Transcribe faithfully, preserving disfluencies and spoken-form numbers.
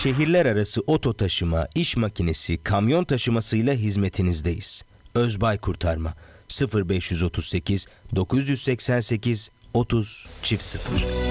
Şehirler arası oto taşıma, iş makinesi, kamyon taşımasıyla hizmetinizdeyiz. Özbay Kurtarma sıfır beş otuz sekiz dokuz seksen sekiz otuz çift sıfır.